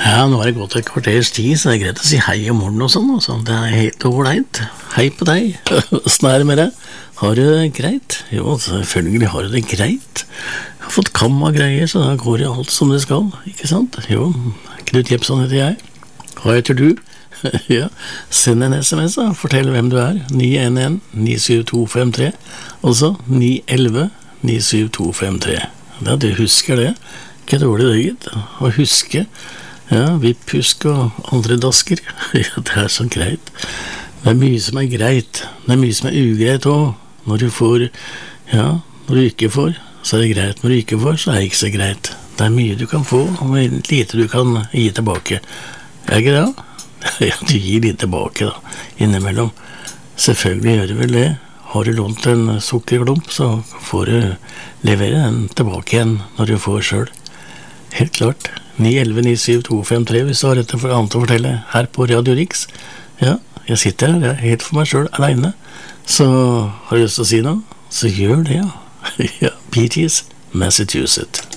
Ja, nå har det gått et kvarters tid, så det greit å si hei om morgenen og sånn. Det helt ålreit. Hei på deg. Hvordan det med deg? Har du det greit? Jo, selvfølgelig har du det greit. Jeg har fått kam av greier, så da går det alt som det skal, ikke sant? Jo, Knut Jepson heter jeg. Hva heter du? Ja, send en SMS da, fortell hvem du er. 911-97253, altså 911-97253. Ja, du husker det. Ikke dårlig det, gitt. Å huske. Ja, vipphusk og andre dasker. Ja, det så greit. Det mye som greit. Det mye som ugreit også. Når du får, ja, når du ikke får, så det greit. Når du ikke får, så det ikke så greit. Det mye du kan få, og lite du kan gi tilbake. Ikke det? Ja, du gir litt tilbake da, innimellom. Selvfølgelig gjør du vel det. Har du lånt en sukkerklump, så får du levere den tilbake igjen når du får selv. Helt klart. 911-97253 hvis du har rett for annet å fortelle her på Radio Rix. Ja, jeg sitter her, jeg helt for meg selv, alene. Så har du lyst til å si noe? Så gjør det, ja. Ja, Bee Gees, Massachusetts.